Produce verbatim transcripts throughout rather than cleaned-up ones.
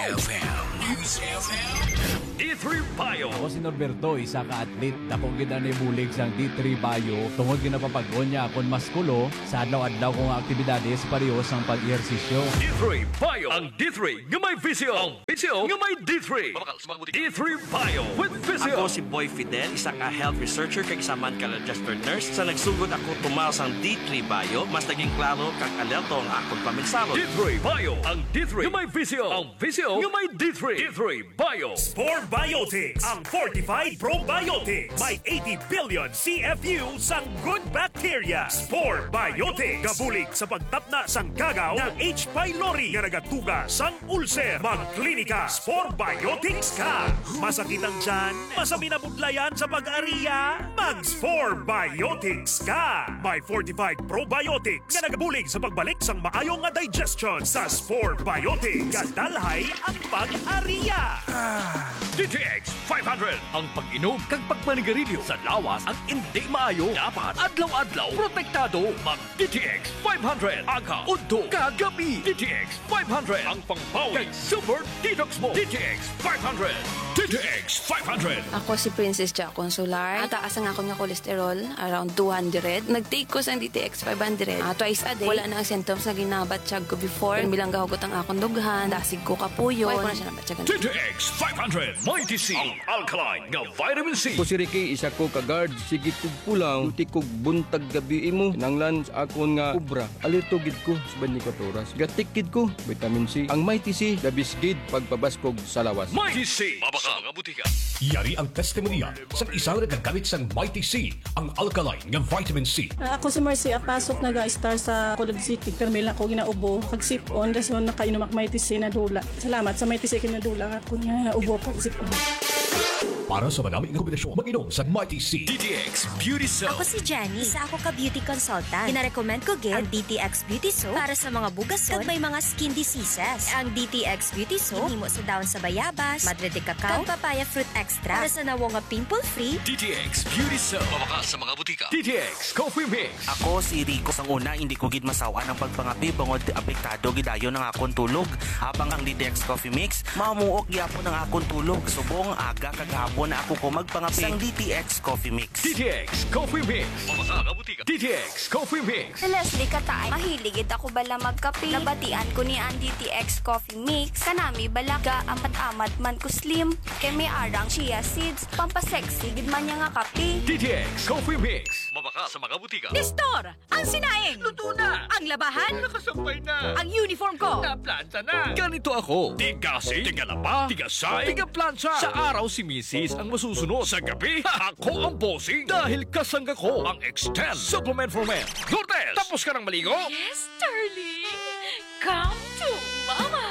F M. News F M. D three Bio. Ako si Norberto, isa ka atlet. Dako gid ani bulig sang D three Bio. Tungod ginapapag-on niya akon maskulo sa adlaw-adlaw kong aktibidades parehas sang pag-ehersisyo. D three Bio. Ang D three nga may visyo. Ang visyo nga may D three. D three Bio with visyo. Ako si Boy Fidel, isa ka health researcher kay kasaman ka registered nurse. Sa nagsugod ako tumaw sang D three Bio, mas naging klaro kag alerto ang akong paminsaro. D three Bio. Ang D three nga may visyo. Ang visyo nga may D three. D three Bio. Spore Biotics, ang Fortified Probiotics. May eighty billion C F U sang good bacteria. Spore Biotics. Kabulig sa pagtapna sang gagaw ng H. pylori nga nagatuga sang ulcer. Magklinika, Spore Biotics ka. Masakit ang tiyan, masami na budlayan sa pag-ariya. Mag-Spore Biotics ka. May Fortified Probiotics nga nagabulig sa pagbalik sang maayo nga digestion. Sa Spore Biotics, kadalhay ang pag-ariya. D T X five hundred. Ang pag-inom kag pagmanigarilyo sa lawas ang hindi maayo. Dapat adlaw-adlaw protektado. Mag D T X five hundred. Aga, udto, kagabi. D T X five hundred. Ang pangbawi kag super detox mo. D T X five hundred. D T X five hundred. Ako si Princess Jack Consular. Ataas ang ako nga kolesterol, around two hundred. Nag-take ko sa D T X five hundred. Uh, twice a day. Wala na ang symptoms na ginabatsyag ko before. Bilang gahugot ang akong dughan. Dasig ko kapuyo. Why ko na siya nabatyagan. D T X five hundred. Mighty C. Ang alkaline nga vitamin C. Ko si Ricky, isa ko ka-guard. Sige kog pulang, tuti kog buntag gabi imo. Nanglan sa akon nga ubra. Alito gid ko sa twenty-four oras. Gatikid ko, vitamin C. Ang Mighty C, labis gid pagpabaskog sa lawas. Mighty C. Mabaka nga butika. Yari ang testimonya sa isang nagagamit sa Mighty C, ang alkaline nga vitamin C. Uh, ako si Marcy, apasok nag-star sa Colod City. Permila ko ginaubo. Pag-sip-on, daso nakainom ak Mighty C na dula. Salamat sa Mighty C kinadula ako nga ubo pag-sip-on. Para sa maraming kombinasyon, mag-inom sa Mighty C. D T X Beauty Soap. Ako si Jenny. Isa ako ka beauty consultant. Gina-recommend ko gid ang D T X Beauty Soap para sa mga bugason kag may mga skin diseases. Ang D T X Beauty Soap himo sa daon sa bayabas, madre de cacao, kag papaya fruit extra para sa nawo nga pimple-free. D T X Beauty Soap. Mabaka sa mga butika. D T X Coffee Mix. Ako si Rico. Sang una, hindi ko gid masawaan ang pagpangapi bangod apektado gidayon ng akong tulog. Habang ang D T X Coffee Mix, mamuok gyapon ang akong tulog. Subong aga kag hapon na ako ko magpangapi sang D T X Coffee Mix. D T X Coffee Mix. Mabaka nga butika. D T X Coffee Mix. Si Leslie Katay, mahiligid ako bala magkape. Nabatian ko ni ang D T X Coffee Mix. Kanami balaga amat-amat man ko slim. Kay may arang chia seeds. Pampasexy gid man niya nga kape. D T X Coffee Mix. Mabaka sa mga butika. Nestor! Ang sinaing! Luto na! Ang labahan! Nakasampay na! Ang uniform ko! Naplanta na! Ganito ako. Tigasi, tigalapa, tigasay, tigaplansya. Sa araw si Missus ang masusunod. Sa gabi, ako ang bossing. Dahil kasangga ko ang Extend Supplement for Men. Lourdes, tapos ka ng maligo? Yes, darling! Come to Mama!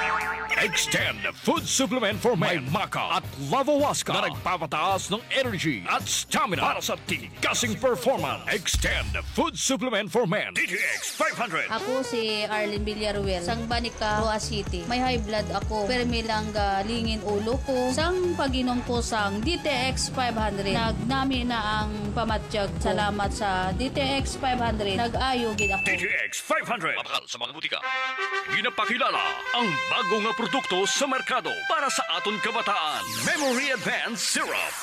Extend Food Supplement for Men. May Maca at Lavawaska na nagpapataas ng energy at stamina para sa tigasing performance. Extend Food Supplement for Men. D T X five hundred. Ako si Arlene Villaruel, sang Banica, Roa City. May high blood ako, pero may lang lingin ulo ko. Sang pag-inom ko sang D T X five hundred, nagnami na ang pamatsyag. Salamat sa D T X five hundred. Nag-ayo gid ako. D T X five hundred. Mabakal sa mga butika. Ginapakilala ang bago nga produkto sa merkado para sa aton kabataan. Memory Advanced Syrup.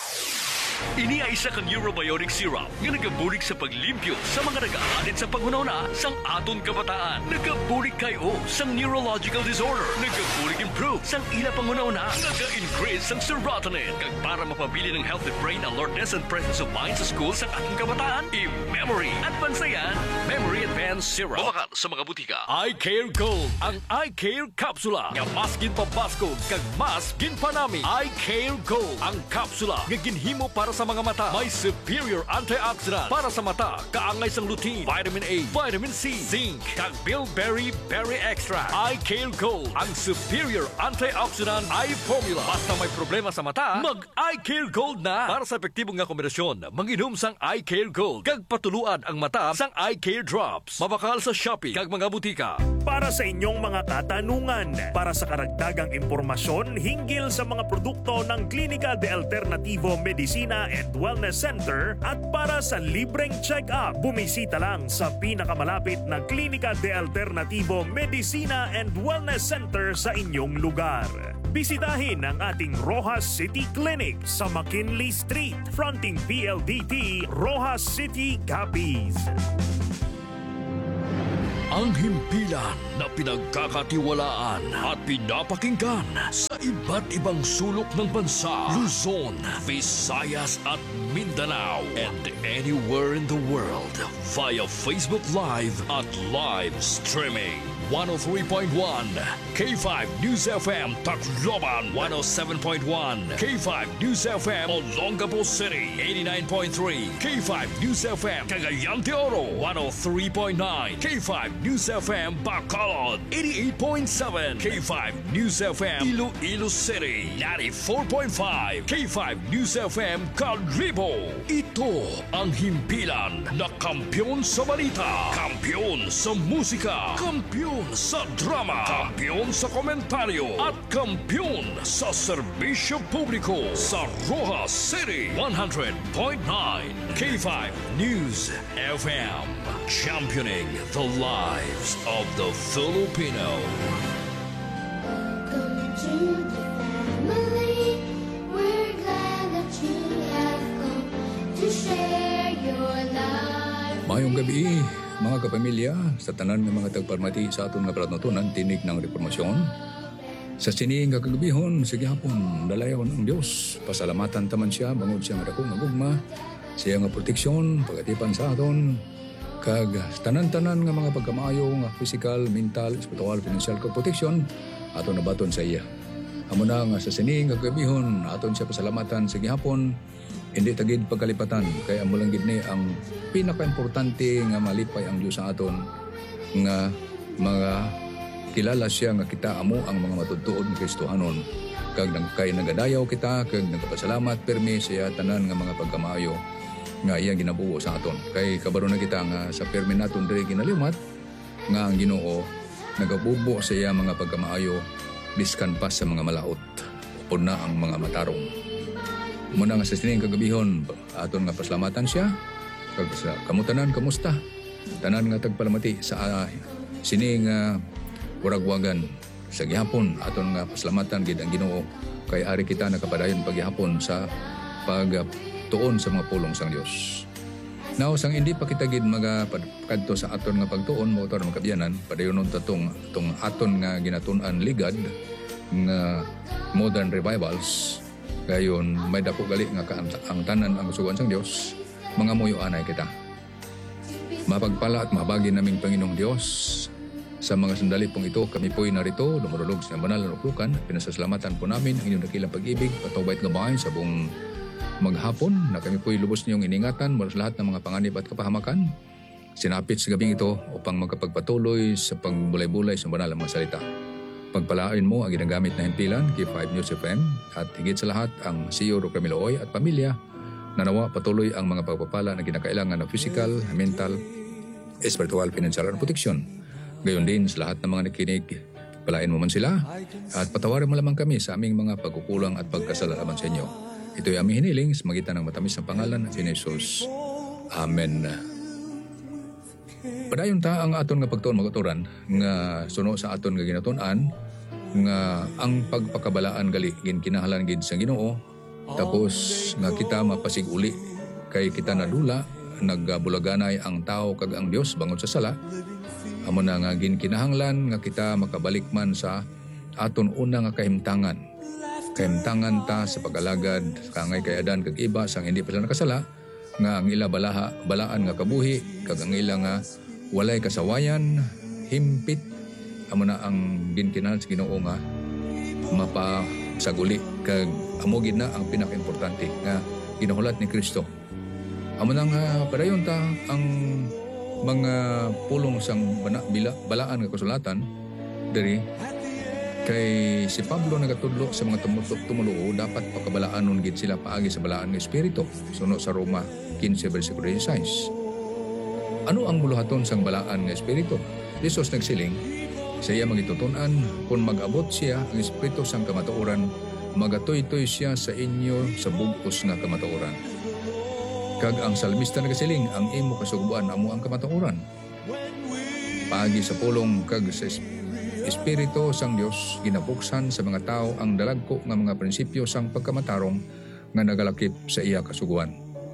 Ini ay isa ka neurobiotic syrup nga nagabulig sa paglimpyo sa mga nag-aalit sa panghunahuna sang aton kabataan. Nagabulig kayo sang neurological disorder. Nagabulig improve sang ila panghunahuna. Naga-increase sang serotonin. Kag para mapabili ng healthy brain alertness and presence of mind sa school sang ating kabataan, i-memory at bansayan. Memory Advanced Syrup. Mabakal sa mga butika. Eye Care Gold. Ang Eye Care Capsula. Nga mas ginpabaskog kag mas ginpanami. Eye Care Gold. Ang kapsula nga ginhimo para sa mga mata. May superior antioxidant para sa mata. Kaangay sang lutein, vitamin A, vitamin C, zinc, kag bilberry berry extract. Eye Care Gold. Ang superior antioxidant eye formula. Basta may problema sa mata, mag Eye Care Gold na. Para sa epektibong nga kombinasyon, manginom sang Eye Care Gold. Kag patuluan ang mata sang Eye Care Drops. Mabakal sa Shopee kag mga butika. para sa inyong mga katanungan. Para sa karagdagang impormasyon hinggil sa mga produkto ng Clínica de Alternativo Medicina and Wellness Center at para sa libreng check-up, bumisita lang sa pinakamalapit na Clínica de Alternativo Medicina and Wellness Center sa inyong lugar. Bisitahin ang ating Rojas City Clinic sa McKinley Street, fronting P L D T, Rojas City, Capiz. Ang himpilan na pinagkakatiwalaan at pinapakinggan sa iba't ibang sulok ng bansa, Luzon, Visayas at Mindanao, and anywhere in the world via Facebook Live at live streaming. one oh three point one K five News F M Tacloban, one oh seven point one K five News F M Olongapo City, eighty-nine point three K five News F M Cagayan de Oro, one oh three point nine K five News F M Bacolod, eighty-eight point seven K five News F M Iloilo City, ninety-four point five K five News F M Calibo. Ito ang himpilan na kampiyon sa balita, kampiyon sa musika, kampiyon sa drama, kampiyon sa komentaryo at kampiyon sa serbisyo publiko sa Rojas City, one hundred point nine K five News F M, championing the lives of the Filipino. Welcome to the family. We're glad that you have come to share your life. Mayong gabi, mga kapamilya, sa tanan ng mga tagparmati sa aton nga palatuntunan, tinig ng reformasyon. Sa sining kagabihon, sige hapon, dalayaw ng Diyos. Pasalamatan taman siya, bangod siya nga dako nga gugma, siya nga proteksyon, pagatipan sa aton, kag tanan-tanan nga mga pagkamaayo nga physical, mental, spiritual, financial kag proteksyon, aton nabaton sa iya. Amo na nga sa sining kagabihon, aton siya pasalamatan, sige hapon, hindi tagid pagkalipatan, kaya amo lang gid ni ang pinaka-importante nga malipay ang Dios sa aton nga mga kilala siya nga kita amo ang mga matudtuod nga Kristohanon, kag kay nagadayaw kita kag nagpasalamat permi siya tanan nga mga pagkamaayo nga iya ginabuo sa aton. Kay kabaro na kita nga sa permi naton diri ginalimat nga ang Ginoo nagabubo sa iya mga pagkamaayo biskan pa sa mga malaot upod na ang mga matarong. Muna nga sa sining kagabihon, aton nga pasalamatan siya, kag sa kamutanan, kamusta? Tanan nga tagpalamati sa uh, sining uh, waragwagan sa gihapon, aton nga pasalamatan gid ang Ginoo, kay ari kita nakapadayon paghihapon sa pagtuon sa mga pulong sang Dios. Now, sang hindi pa kita gid magapagkadto sa aton nga pagtuon, mo ito makabyanan, padayonon tatong tong aton nga ginatun-an ligad nga modern revivals. Gayon, may dako gali nga ang tanan ang sugan sang Dios, mga muyo anay kita. Mapagpala at mabagi naming Panginoong Dios, sa mga sandali pong ito, kami po'y narito, lumurulog sa banal na luklukan, pinasasalamatan po namin ang inyong dakilang pag-ibig, patubait gabayan sa buong maghapon, na kami po'y lubos niyong iningatan mula sa lahat ng mga panganib at kapahamakan. Sinapit sa gabing ito upang magkapagpatuloy sa pagbulay-bulay sa banal ng mga salita. Pagpalain mo ang ginagamit na himpilan, K five News F M, at higit sa lahat ang C E O Camilo Oy at pamilya, na nawa patuloy ang mga pagpapala na kinakailangan ng physical, mental, spiritual, financial, at protection. Gayon din sa lahat ng mga nakikinig, palain mo man sila, at patawarin mo lamang kami sa aming mga pagkukulang at pagkasala laban sa inyo. Ito'y aming hiniling sa magitan ng matamis na pangalan ng Jesus. Amen. Padayon ta ang aton nga pagtuon magaturan nga suno sa aton nga ginatun-an nga ang pagpakabalaan gali gin kinahanglan gid sa Ginoo, tapos nga kita mapasiguli kay kita nadula nagbulaganay ang tao kag ang Dios bangod sa sala. Amo na nga gin kinahanglan nga kita makabalik man sa aton una nga kahimtangan. Kahimtangan ta sa pag-alagad kangay kay Adan kag iba sang hindi pa sila nakasala, nga ang ila balaha balaan nga kabuhi kag ang ila nga walay kasawayan, himpit. Amo na ang ginkinahanglan sa Ginoo nga mapasaguli kag amo gid na ang pinakaimportante nga ginahulat ni Kristo. Amo nang uh, padayon ta ang mga pulong sang bana, bila, balaan nga kasulatan diri kay si Pablo nagatudlo sa mga tumuluo dapat pakabalaanon gid sila paagi sa balaan nga espiritu suno sa Roma fifteen versikulo sixteen. Ano ang buluhaton sang balaan nga espiritu? Jesus nagsiling, Sa iya magitutunan, kung mag-abot siya ang espiritu sang kamatuoran, magatoy-toy siya sa inyo sa bugos nga kamatuoran. Kag ang salmista nagasiling, ang imo kasugbuan amo ang kamatuoran. Paagi sa pulong kag sa espiritu sang Dios, ginapuksan sa mga tao ang dalagko nga mga prinsipyo sang pagkamatarong nga nagalakip sa iya kasuguan.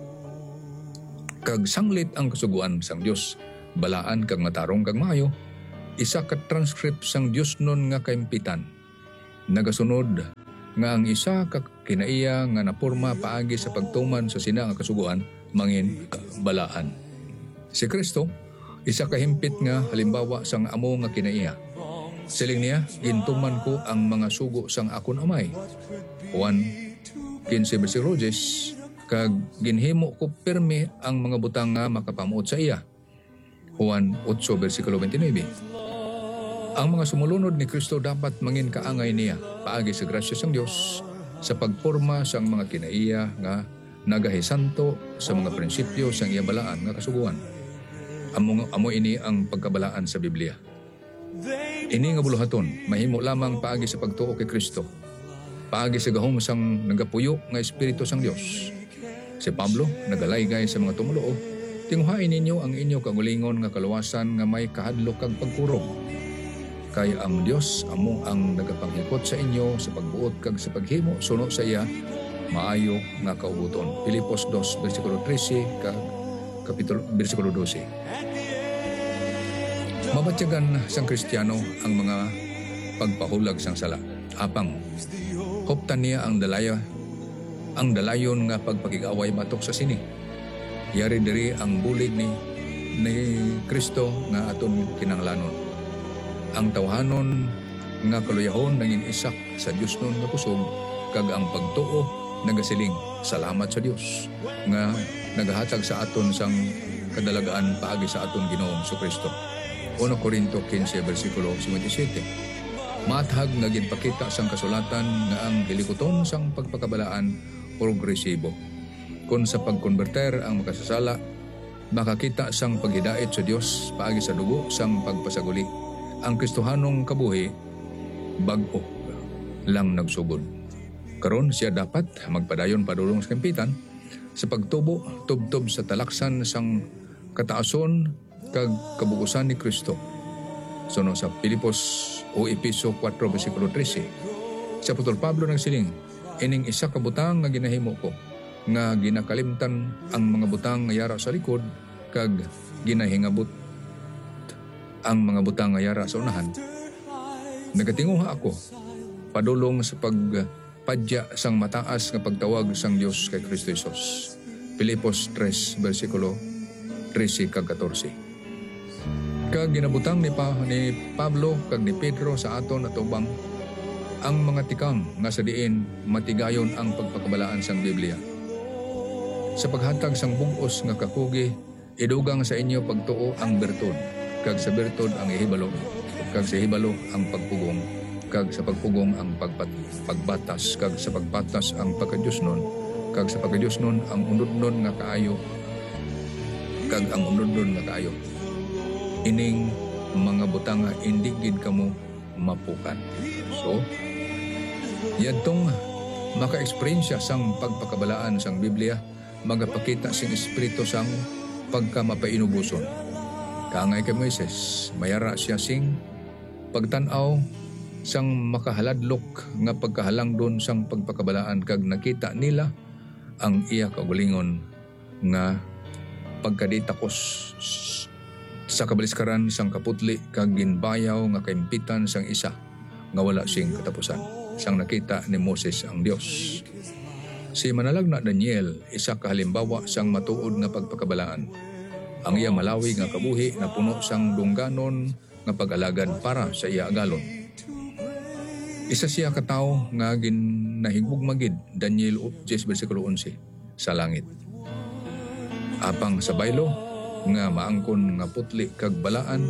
Kag sanglit ang kasuguan sang Dios, balaan kag matarong kag maayo, isa ka transcript sang Dios nun nga kaimpitan. Nagasunod nga ang isa ka kinaiya nga naporma paagi sa pagtuman sa sina nga kasuguan mangin balaan. Si Kristo isa ka himpit nga halimbawa sang amo nga kinaiya. Siling niya, gintuman ko ang mga sugo sang akon amay. Juan fifteen versikulo ten, kag ginhimo ko pirmi ang mga butang nga makapamuot sa iya. Juan eight versikulo twenty-nine. Ang mga sumulunod ni Kristo dapat mangin kaangay niya paagi sa grasya sang Dios sa pagporma sang mga kinaiya nga nagahisanto sa mga prinsipyo sang iya balaan nga kasuguan. Amo, amo ini ang pagkabalaan sa Biblia. Ini nga buluhaton, mahimo lamang paagi sa pagtuo kay Kristo. Paagi sa gahom sang nagapuyo nga espiritu sang Dios. Si Pablo nagalaygay sa mga tumuluo, tinguhain ninyo ang inyo kagulingon nga kaluwasan nga may kahadlok kag pagkurong. Kaya ang Dios amo ang nagapanghikot sa inyo sa pagbuot kag sa paghimo suno sa iya maayo nga kaubuton. Filipos two versikulo thirteen kag kapitulo versikulo twelve. Mabatyagan sang Kristiyano ang mga pagpahulag sang sala. Apang hoptan niya ang dalaya ang dalayon nga pagpakigaway batok sa sini. Yari diri ang bulig ni ni Kristo nga aton kinahanglanon. Ang tawhanon nga kaluyahon nangin isak sa Dios nun nga kusog, kag ang pagtuo nagasiling salamat sa Dios nga nagahatag sa aton sang kadalagaan paagi sa aton Ginoong Kristo. First Corinto fifteen versikulo seventy-seven. Matahag nga ginpakita sang kasulatan nga ang hilikuton sang pagpakabalaan progresibo. Kung sa pagkonverter ang makasasala, makakita sang paghidait sa Dios paagi sa dugo sang pagpasaguli. Ang Kristohanong kabuhi bag-o lang nagsugod. Karon siya dapat magpadayon padulong sa kampitan sa pagtubo tubtob sa talaksan sang kataason kag kabugusan ni Kristo. Suno sa Filipos o Episo four versikulo thirteen. Sa Apostol Pablo nagsiling, ining isa ka butang nga ginahimo ko nga ginakalimtan ang mga butang nga yara sa likod kag ginahingabot ang mga butang nga yara sa unahan. Nagatinguha ako padulong sa pagpadya sang mataas nga pagtawag sang Dios kay Kristo Jesus. Filipos three versikulo thirteen kag fourteen. Kag ginabutang ni, pa, ni Pablo kag ni Pedro sa aton atubang ang mga tikam nga sa diin matigayon ang pagpakabalaan sang Biblia. Sa paghatag sang bugos nga kakugi, idugang sa inyo pagtuo ang bertud, kag sa bertud ang ihibalo, kag sa ihibalo ang pagpugong, kag sa pagpugong ang pagpat, pagbatas, kag sa pagbatas ang pagkadyusnon, kag sa pagkadyusnon ang unudnon nga kaayo, kag ang unudnon nga kaayo. Ining mga butang nga indigid kamo mapukan. So, yadtong maka-eksperyensya sang pagpakabalaan sang Biblia, magapakita sing espiritu sang pagkamapainubuson. Kaangay kay Moises, mayara siya sing pagtanaw sang makahaladlok nga pagkahalang doon sang pagpakabalaan, kag nakita nila ang iya kagulingon nga pagkaditakos sa kabaliskaran sang kaputli kag ginbayaw nga kaimpitan sang isa nga wala sing katapusan. Sang nakita ni Moses ang Dios. Si manalagna Daniel, isa ka halimbawa sang matuod nga pagpakabalaan. Ang iya malawi nga kabuhi na puno sang dungganon nga pag-alagad para sa iya agalon. Isa siya ka tawo nga ginahigug magid, Daniel ten versikulo eleven, sa langit. Apang sa baylo nga maangkon nga putli kag balaan,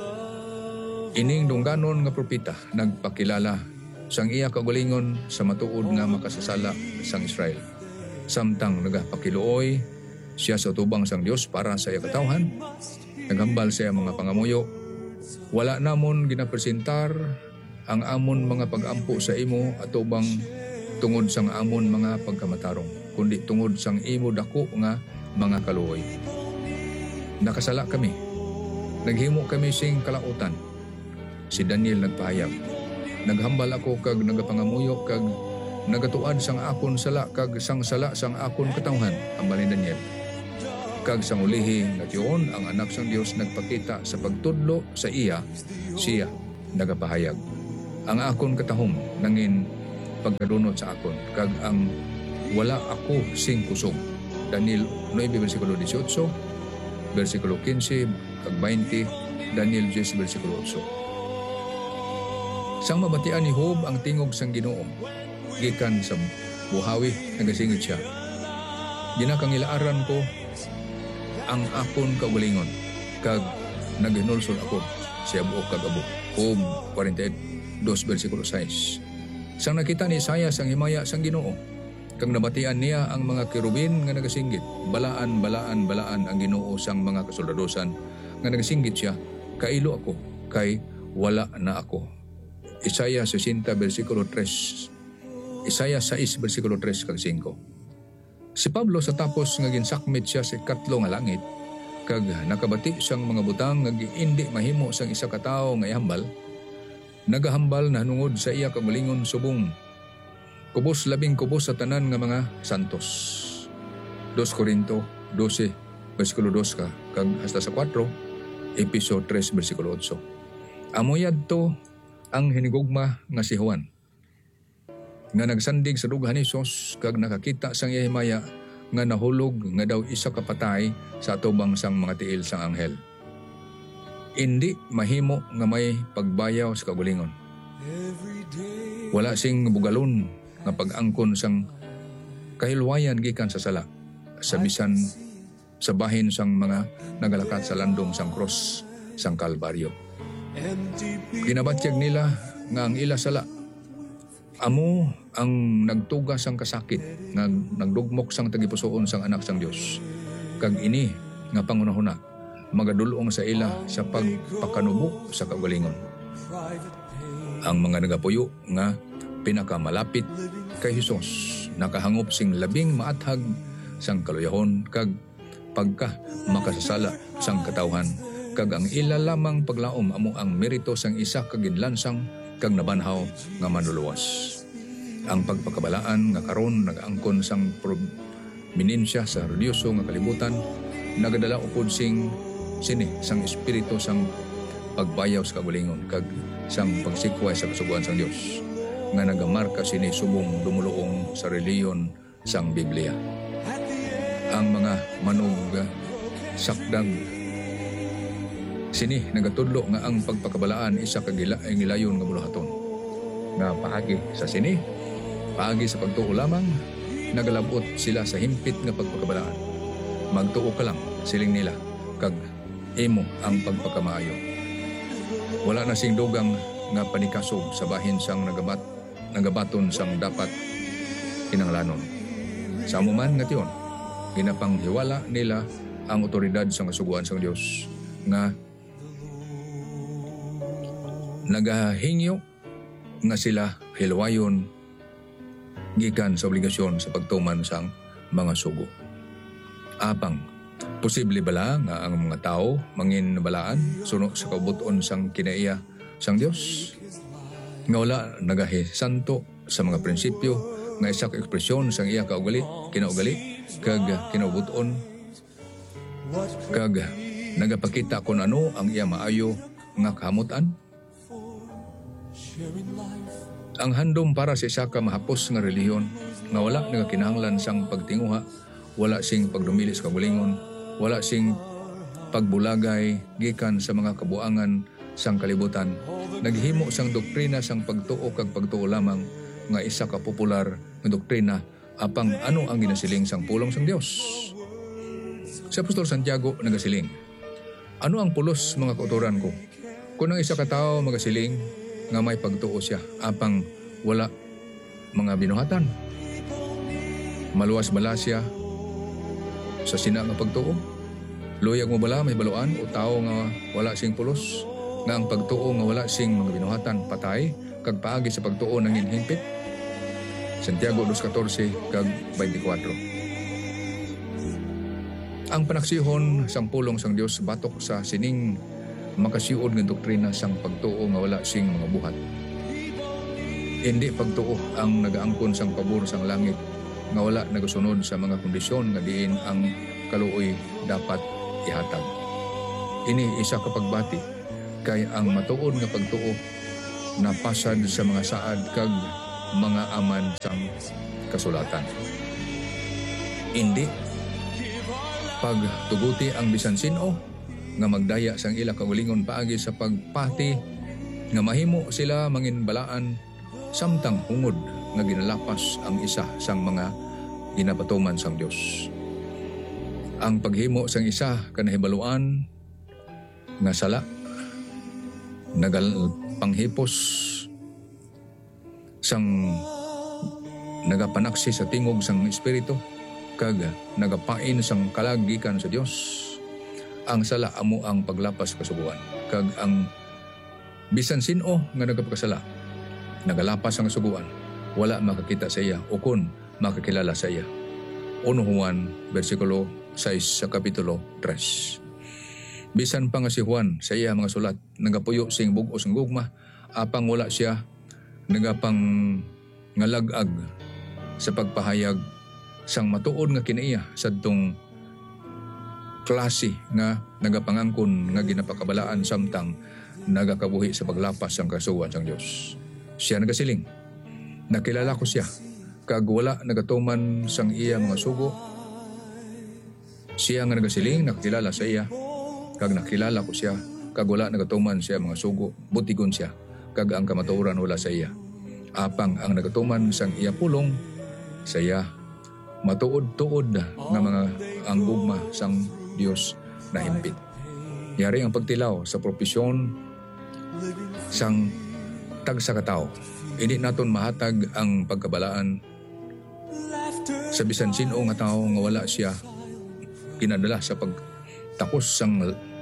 ining dungganon nga propeta nagpakilala sang iya kagulingon sa matuod nga makasasala sang Israel. Samtang nagapakiluoy siya sa tubang sang Dios para sa iya katawhan, naghambal siya mga pangamuyo Wala namon ginapresentar ang amon mga pag-ampo sa imo ato bang tungod sang amon mga pagkamatarong, kundi tungod sang imo dako nga mga kaluoy. Nakasala kami. Naghimo kami sing kalautan. Si Daniel nagpahayag. Naghambal ako kag nagapangamuyok kag nagatuad sang akon sala kag sang sala sang akon katawhan, hambal ni Daniel. Kag sang ulihi nga tiyon ang anak sang Dios nagpakita sa pagtudlo sa iya, siya nagapahayag. Ang akon katahom nangin pagkadunot sa akon kag ang wala ako sing kusog. Daniel nine versikulo eighteen, versikulo fifteen kag twenty, Daniel ten versikulo eight. Sang mabatian ni Job ang tingog sang Ginoo, gikan sa buhawi nagasingit siya. Ginakangilaaran ko ang akon kaugalingon kag naghinulsol ako siya buok kag abo. Job forty-eight, two versikulo six. Sang nakita ni Isaiah sang himaya sang Ginoo, kag nabatian niya ang mga kerubin nga nagasinggit, balaan, balaan, balaan ang Ginoo sang mga kasoldadosan nga nagasinggit siya, kailo ako, kay wala na ako. Isaiah sixty versikulo three. Isaiah six versikulo three kag five. Si Pablo sa tapos nga ginsakmit siya sa ikatlo nga langit, kag nakabati siyang mga butang nga hindi mahimo sang isa ka tawo nga ihambal, nagahambal na nungod sa iya kagalingon subong. Kubos labing kubos sa tanan nga mga santos. Dos Corinto twelve versikulo two ka kag hasta sa four, Episo three versikulo eight. Amoyad to ang hinigugma nga si Juan nga nagsandig sa dughan ni Hesus kag nakakita sang himaya nga nahulog nga daw isa ka patay sa atubang sang mga tiil sang anghel. Indi mahimo nga may pagbayaw sa kagulingon. Wala sing bugalon nga pag-angkon sang kahilwayan gikan sa sala sa bisan sa bahin sang mga nagalakat sa landong sang cross sang Kalbaryo. Ginabatyag nila nga ang ila sala amo ang nagtugas sang kasakit nga nagdugmok sang tagipusoon sang anak sang Dios. Kag ini nga pangunahuna magadulong sa ila sa pagpakanubo sa kagalingon. Ang mga nagapuyo nga pinakamalapit kay Hesus nakahangop sing labing maathag sang kaluyahon kag pagka makasasala sang katawhan kag ang ila lamang paglaom amo ang merito sang isa ka ginlansang kag nabanhaw nga manluluwas. Ang pagpakabalaan nga karon nagaangkon sang prominensya sa religyoso nga kalibutan nagadala upod sing sini sang espiritu sang pagbayaw sa kagulingon kag sang pagsikway sa kasuguan sang Dios nga nagamarka sini subong dumuluong sa reliyon sang Biblia. Ang mga manog sakdag sini nagatudlo nga ang pagpakabalaan isa ka gilayon nga buluhaton nga paagi sa sini paagi sa pagtuo lamang nagalabot sila sa himpit nga pagpakabalaan. Magtuo ka lang siling nila kag imo ang pagpakamaayo. Wala na sing dugang nga panikasog sa bahin sang nagabat nagabaton sang dapat kinanglanon. Sa amuman nga tiyon ginapanghiwala nila ang otoridad sang kasuguan sang Dios nga nagahingyo nga sila hilwayon gikan sa obligasyon sa pagtuman sang mga sugo. Apang posible bala nga ang mga tao mangin balaan suno sa kabuton sang kinaiya sang Dios nga wala nagahi santo sa mga prinsipyo nga isa ka ekspresyon sang iya kaugali kinaugali kag kinabuton kag nagapakita kung ano ang iya maayo nga kahamutan. Ang handom para sa isa ka mahapos nga relihiyon nga wala nagakinahanglan sang pagtinguha, wala sing pagdumili sa kagulingon, wala sing pagbulagay gikan sa mga kabuangan sang kalibutan, naghimo sang doktrina sang pagtuo kag pagtuo lamang nga isa ka popular nga doktrina apang ano ang ginasiling sang pulong sang Dios. Si Apostol Santiago nagasiling, ano ang pulos mga kauturan ko? Kung ang isa ka tao magasiling nga may pagtuo siya apang wala mga binuhatan, maluwas bala siya sa sina nga pagtuo? Luyag mo bala may baluan o tao nga wala sing pulos nga ang pagtuo nga wala sing mga binuhatan patay kag paagi sa pagtuo ng hinhingpit. Santiago two fourteen kag twenty-four. Ang panaksihon sang pulong sang Dios batok sa sining makasiud nga doktrina sang pagtuo nga wala sing mga buhat. Hindi pagtuo ang nagaangkon sang pabor sang langit nga wala nagasunod sa mga kondisyon nga diin ang kaluoy dapat ihatag. Ini isa ka pagbati kay ang matuod nga pagtuo napasad sa mga saad kag mga aman sang kasulatan. Hindi pagtuguti ang bisan sino nga magdaya sang ila kaulingon paagi sa pagpati nga mahimo sila manginbalaan samtang hungod nga ginalapas ang isa sang mga ginapatuman sang Dios. Ang paghimo sang isa kanahibaluan nga sala nagalpanghipos sang nagapanaksi sa tingog sang espiritu kag nagapain sang kalagikan sa Dios. Ang sala amo ang paglapas kasuguan kag ang bisan sino nga nagapakasala nagalapas ang kasuguan wala makakita sa iya o kun makakilala sa iya. Uno Juan versikulo six sa kapitulo three. Bisan pa nga si Juan sa iya mga sulat nagapuyo sing bug-os ng gugma apang wala siya nagapang ngalag-ag sa pagpahayag sang matuod nga kinaiya sadtong klase nga nagapangangkon nga ginapakabalaan samtang nagakabuhi sa paglapas sang kasuwan sang Dios. Siya nagasiling, nakilala ko siya kag wala nagatuman sang iya mga sugo. Siya nga nagasiling nakilala sa iya kag nakilala ko siya kag wala nagatuman siya mga sugo, butigon siya kag ang kamatuoran wala sa iya. Apang ang nagatuman sang iya pulong sa iya matuod-tuod nga mga ang gugma sang Dios na himpit. Yari ang pagtilaw sa propesyon sang tagsa ka tao. Hindi naton mahatag ang pagkabalaan sa bisan sino nga tao nga wala siya ginadala sa pagtakos sang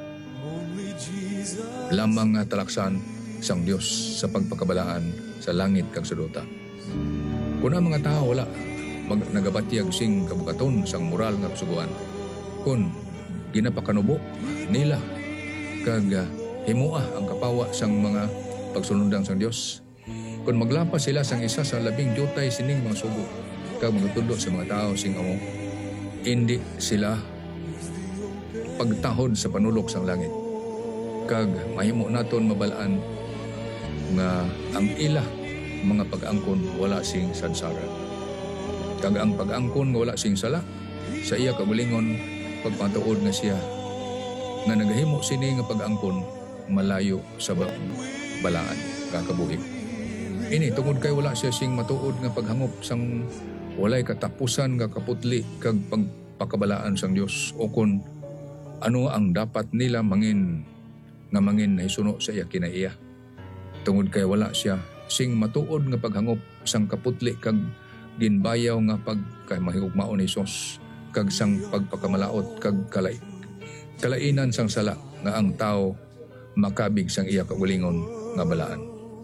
lamang nga talaksan sang Dios sa pagpakabalaan sa langit kag sa duta. Kung ang mga tao wala mag nagabatyag sing kabukaton sang moral nga kasuguan, kun ginapakanubo nila kag uh, himua ang kapawa sang mga pagsunodang sang Dios, kun maglapas sila sang isa sa labing jutay sining mga sugo kag magtudo sa mga tao sing amo, hindi sila pagtahod sa panulok sang langit kag mahimo naton mabalaan nga ang ila mga pag-angkon wala sing sadsara kag ang pag-angkon nga wala sing sala sa iya kabulingon pagpatuod nga siya nga nagahimo sini nga pag-angkon malayo sa balaan kakabuhi. Ini tungod kay wala siya sing matuod nga paghangop sang walay katapusan nga kaputli kag pagpakabalaan sang Dios o kun ano ang dapat nila mangin nga mangin naisuno sa iya kinaiya. Tungod kay wala siya sing matuod nga paghangop sang kaputli kag ginbayaw nga pagkay mahigugmaon ni Hesus kag sang pagpakamalaot kag kalay kalainan sang sala nga ang tao makabig sang iya kaulingon nga balaan.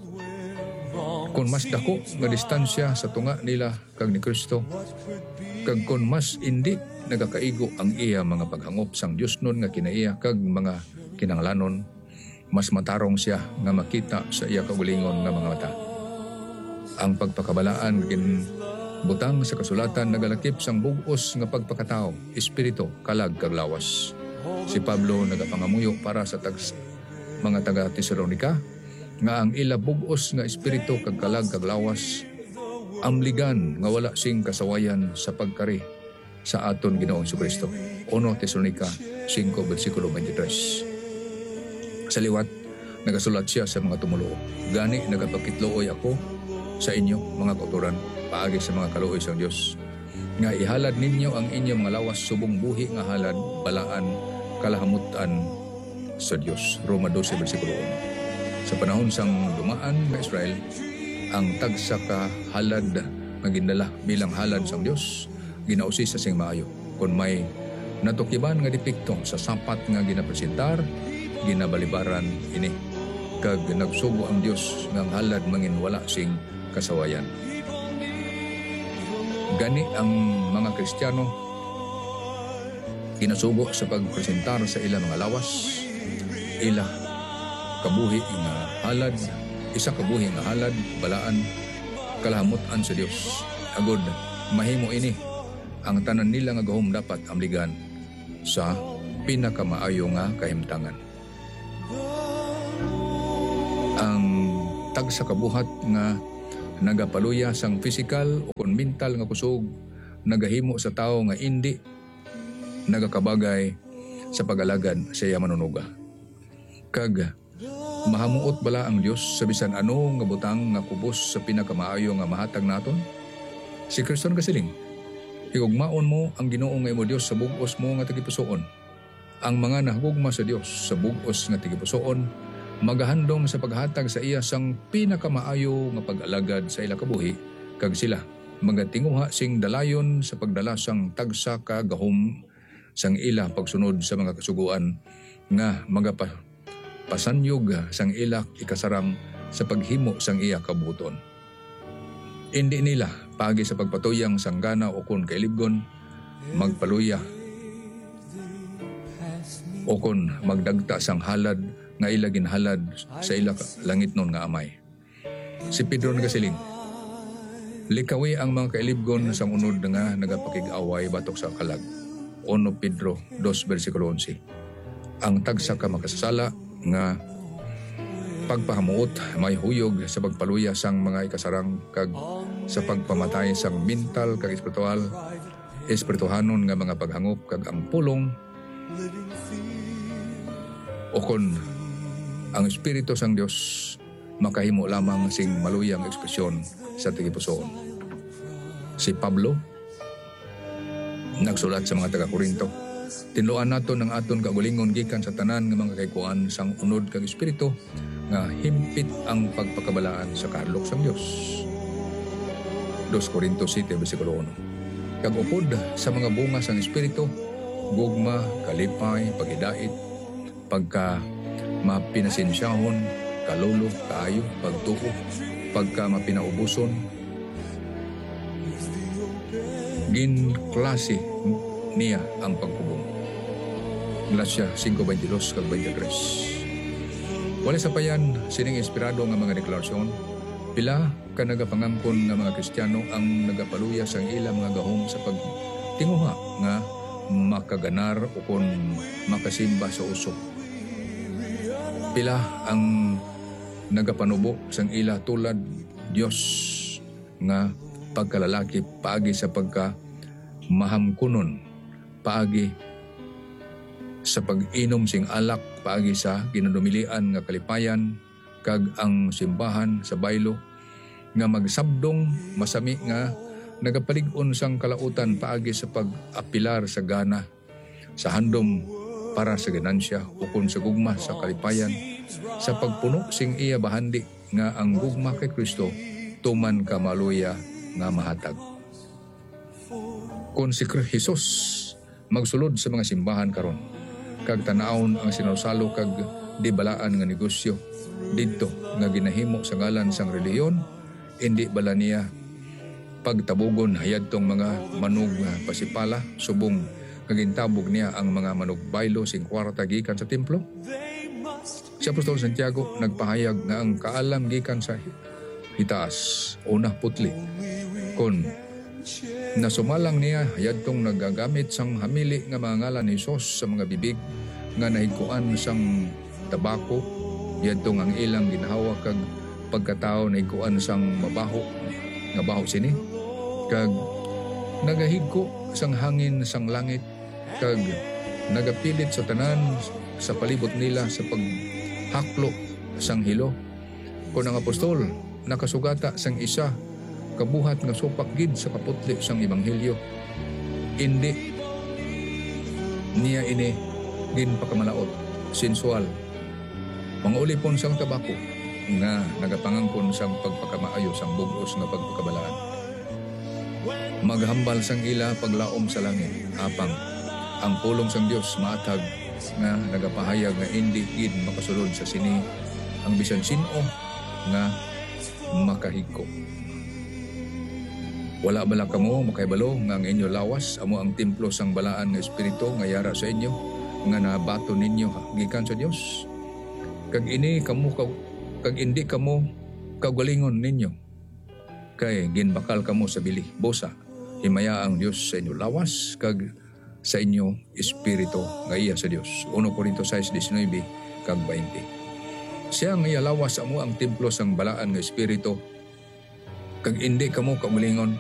Kung mas dako nga distansya sa tunga nila kag ni Kristo kag kun mas indi nagakaigo ang iya mga paghangop sang Dios nun nga kinaiya kag mga kinanglanon, mas matarong siya nga makita sa iya kaulingon nga mga mata. Ang pagpakabalaan gin butang sa kasulatan nagalakip sang bug-os nga pagpakatao, espiritu, kalag kag lawas. Si Pablo nagapangamuyo para sa tags, mga taga Tesalonica nga ang ila bug-os nga espiritu kag kalag kag lawas amligan nga wala sing kasawayan sa pagkari sa aton Ginoong Jesucristo. Una Tesalonica five versikulo twenty-three. Sa liwat nagasulat siya sa mga tumuluo, gani nagapakitluoy ako sa inyo mga kauturan paagi sa mga kaluoy sang Dios nga ihalad ninyo ang inyong mga lawas subong buhi nga halad balaan kalahamutan sa Dios. Roma twelve versikulo one. Sa panahon sang dumaan nga Israel, ang tagsa ka halad nga gindala bilang halad sang Dios ginausi sa sing maayo kun may natukiban nga depekto sa sapat nga ginapresentar ginabalibaran ini kag nagsugo ang Dios ng halad mangin wala sing kasawayan. Gani ang mga Kristiyano kinasugo sa pagpresentar sa ila mga lawas, ila kabuhi nga halad, isa kabuhi nga halad, balaan, kalahamutan sa Dios. Agod mahimo ini ang tanan nila nga gahom dapat amligan sa pinakamaayo nga kahimtangan. Ang tagsa kabuhat nga nagapaluya sang physical o kon mental nga kusog nagahimo sa tao nga indi nagakabagay sa pag-alagad sa iya manunuga. Kag mahamuot bala ang Dios sa bisan ano nga butang nga kubos sa pinakamaayo nga mahatag naton? Si Kristo kasiling, higugmaon mo ang Ginoo nga imo Dios sa bug-os mo nga tagipusoon. Ang mga nahugugma sa Dios sa bug-os nga tagipusoon magahandom sa paghatag sa iya sang pinakamaayo nga pag-alagad sa ila kabuhi, kag sila magatinguha sing dalayon sa pagdala sang tagsa ka gahom sang ila pagsunod sa mga kasuguan nga magapa pasanyog sang ila ikasarang sa paghimo sang iya kabuton. Indi nila pagi sa pagpatuyang sanggana o kun kailibgon magpaluya o kun magdagta sang halad nga ila ginhalad sa ila langit nun nga amay. Si Pedro nagasiling, likawi ang mga kailibgon sang unod nga nagapakig-away batok sa kalag. Uno Pedro two versikulo eleven. Ang tagsa ka makasasala nga pagpahamuot may huyog sa pagpaluya sang mga ikasarang kag sa pagpamatay sang mental kag espiritual espirituhanon nga mga paghangop kag ang pulong o kon ang espiritu sang Dios makahimo lamang sing maluyang ekspresyon sa tigipusoon. Si Pablo nagsulat sa mga taga-Korinto, tinluan nato ng aton kagulingon gikan sa tanan nga mga kaikuan sang unod kag espiritu nga himpit ang pagpakabalaan sa kahadlok sang Dios. Dos Korinto seven versikulo one. Kag upod sa mga bunga sang espiritu, gugma, kalipay, paghidait, pagka mapinasensyahon, kalulo, kaayo, pagtuo, pagka mapinaubuson, gin klase niya ang pagkubong. Galatia five twenty-two kag twenty-three. Wala sa payan sining inspirado nga mga deklarasyon, pila ka nagapangangkon nga mga Kristiyano ang nagapaluya sang ila mga gahom sa pagtinguha nga makaganar o kon makasimba sa usok. Pila ang nagapanubo sang ila tulad Dios nga pagkalalaki paagi sa pagka mahamkunon, paagi sa pag-inom sing alak, paagi sa ginadumilian nga kalipayan, kag ang simbahan sa baylo nga magsabdong masami nga nagapalig-on sang kalautan paagi sa pag-apilar sa gana, sa handom para sa ganansya ukon sa gugma sa kalipayan, sa pagpuno sing iya bahandi nga ang gugma kay Kristo tuman ka maluya nga mahatag. Kung si Jesus magsulod sa mga simbahan karon, kag tanawon ang sinusalo kag dibalaan nga negosyo didto nga ginahimo sa ngalan sang reliyon, indi bala niya pagtabugon hayadtong mga manug pasipala subong kagintabog niya ang mga manugbaylo sing kwarta gikan sa templo? Si Apostol Santiago nagpahayag nga ang kaalam gikan sa hitaas una putli kon nasumalang niya hayadtong nagagamit sang hamili nga mga ngalan ni Jesus sa mga bibig nga nahigkuan sang tabako yadtong ang ilang ginhawa kag pagkatao nahigkuan sang mabaho nga baho sini kag nagahigko sang hangin sang langit kag nagapilit sa tanan sa palibot nila sa paghaklo sang hilo. Kung ang apostol nakasugata sang isa kabuhat nga supak gid sa kaputli sang ebanghelyo, indi niya ini gin pakamalaot, sensual, mangulipon sang tabako nga nagapangangkon sang pagpakamaayo sang bugos nga pagpakabalaan. Maghambal sang ila paglaom sa langit, apang ang pulong sang Dios maatag nga nagapahayag nga indi gid makasulod sa sini ang bisan sino nga makahiko. Wala bala kamo makaibalo nga ang inyo lawas amo ang templo sang balaan nga espiritu nga yara sa inyo nga nabato ninyo gikan sa Dios. Kag ini kamo kag, kag indi kamo kagalingon ninyo. Kay ginbakal kamo sa bili bosa. Himaya ang Dios sa inyo lawas kag sa inyo espiritu nga iya sa Dios. Uno Corinto six nineteen kag twenty. Siya nga iya lawas amo ang templo sang balaan nga espiritu kag indi kamo kagalingon.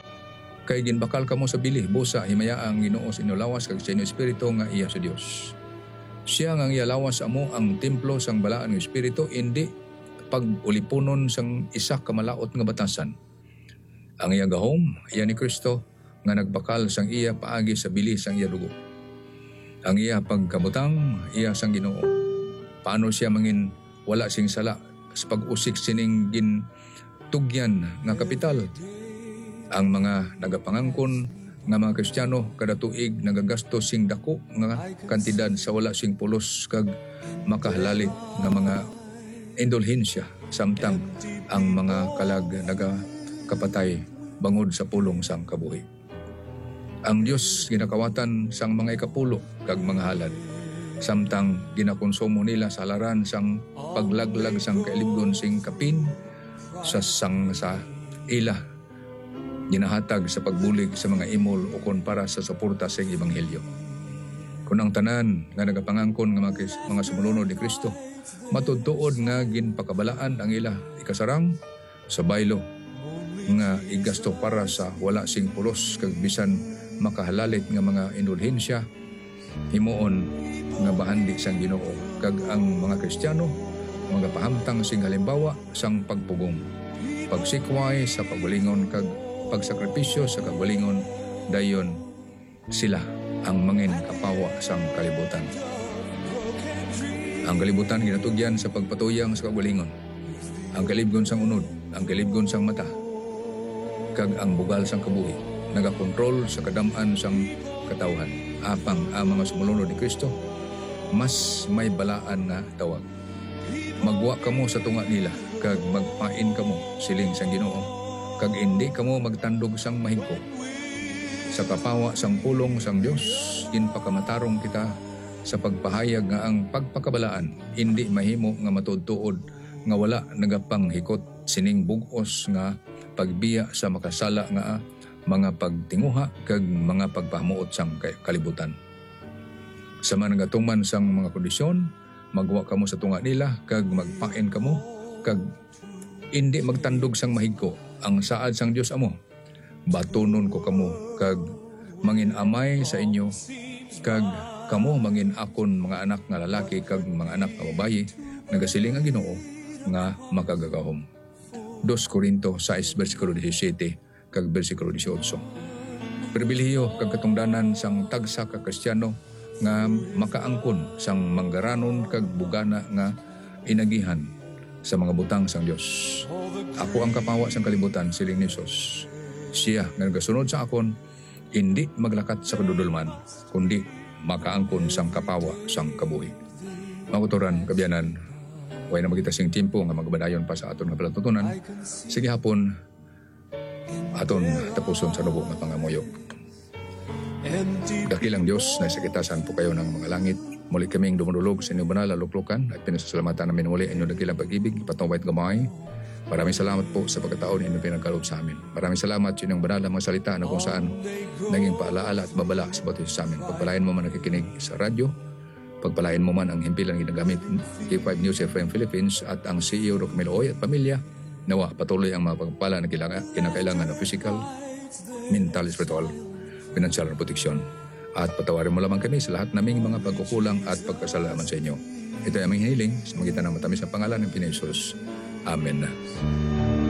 Kay ginbakal kamo sa bili bosa himaya ang Ginoo sa inyo lawas kag sa inyo espiritu nga iya sa Dios. Siya nga iya lawas amo ang templo sang balaan nga espiritu indi pag-ulipunon sang isa ka malaot nga batasan. Ang iya gahom iya ni Kristo nga nagbakal sang iya paagi sa bili sang iya dugo. Ang iya pagkabutang iya sang Ginoo. Paano siya mangin wala sing sala sa pag-usik sining gin tugyan nga kapital. Ang mga nagapangangkon nga mga Kristiyano kada tuig nagagastos sing dako nga kantidad sa wala sing pulos kag makahalalit nga mga indulhensya samtang ang mga kalag nagakapatay bangod sa pulong sang kabuhi. Ang Dios ginakawatan sang mga ikapulo kag mga halad samtang ginakonsumo nila sa laran sang paglaglag sang kailibgon sing kapin sa sang sa ila ginahatag sa pagbulig sa mga imol o kon para sa suporta sa ebanghelyo. Kung ang tanan nga nagapangangkon nga mga, mga sumulunod ni Kristo matudtuod nga ginpakabalaan ang ila ikasarang sa baylo nga igasto para sa wala sing pulos kag bisan makahalalit nga mga indulhensya himuon nga bahandi sang Ginoo kag ang mga Kristiyano mga pahamtang sing halimbawa sang pagpugong pagsikway sa pagwalingon kag pagsakripisyo sa kagalingon dayon sila ang mangin kapawa sang kalibutan. Ang kalibutan ginatugyan sa pagpatuyang sa kagalingon. Ang kalibgon sang unod, ang kalibgon sang mata, kag ang bugal sang kabuhi, nagakontrol sa kadam-an sang katawhan. Apang ang mga sumulunod ni Kristo, mas may balaan na tawag. Magwa kamo sa tunga nila, kag magpain kamo siling sang Ginoo. Kag hindi kamo magtandog sang mahigko. Sa kapawa sang pulong sang Dios, ginpakamatarong kita sa pagpahayag nga ang pagpakabalaan hindi mahimo nga matudtuod nga wala nagapanghikot sining bugos nga pagbiya sa makasala nga mga pagtinguha kag mga pagpahamuot sang kalibutan. Sa managatuman sang mga kondisyon, magwa kamo sa tunga nila kag magpain kamo kag hindi magtandog sang mahigko. Ang saad sang Dios amo, batunon ko kamo kag mangin amay sa inyo kag kamo mangin akon mga anak nga lalaki kag mga anak nga babayi nagasiling ang Ginoo nga makagagahom. Dos Corinto six bersikulo seventeen kag bersikulo eighteen. Pribilehiyo kag katungdanan sang tagsa ka Kristiyano nga makaangkon sang manggaranon kag bugana nga inagihan sa mga butang sang Dios. Ako ang kapawa sang kalibutan siling ni Jesus. Siya nga nagasunod sa akon hindi maglakat sa kadudulman kundi makaangkon sang kapawa sang kabuhi. Maguturan kabyanan way na magita sing tiempo nga magbadayon pa sa aton nga palatutunan. Sige hapon aton tapuson sa lubong nga pangamoyok. Dakilang Dios na sakitasan po kayo ng mga langit. Muli kaming dumudulog sa inyong banal na luklukan at pinasasalamatan namin muli inyong dakilang pag-ibig, patawait gamay. Maraming salamat po sa pagkataon inyong pinagkaloob sa amin. Maraming salamat sa inyong banal na mga salita na kung saan naging paalaala at babala sa batis sa amin. Pagpalain mo man nakikinig sa radyo, pagpalain mo man ang himpilang ginagamit K five News F M Philippines at ang C E O Rock Meloy at pamilya. Nawa patuloy ang mga pagpala na kinakailangan ng physical, mental, spiritual, financial na proteksyon. At patawarin mo lamang kami sa lahat naming mga pagkukulang at pagkasalaman sa inyo. Ito ay aming hiniling sa magitan ng matamis na pangalan ng Pinoy Jesus. Amen.